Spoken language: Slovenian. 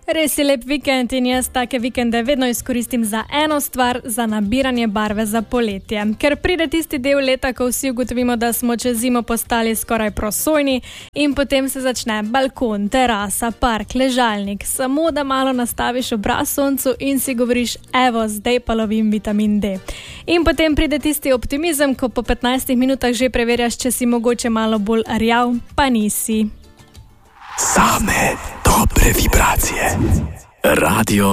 Res je lep vikend in jaz take vikende vedno izkoristim za eno stvar, za nabiranje barve za poletje. Ker pride tisti del leta, ko vsi ugotovimo, da smo čez zimo postali skoraj prosojni in potem se začne balkon, terasa, park, ležalnik. Samo da malo nastaviš obraz soncu in si govoriš, evo, zdaj pa lovim vitamin D. In potem pride tisti optimizem, ko po 15 minutah že preverjaš, če si mogoče malo bolj rjav, pa nisi. Same dobre vibracije. Radio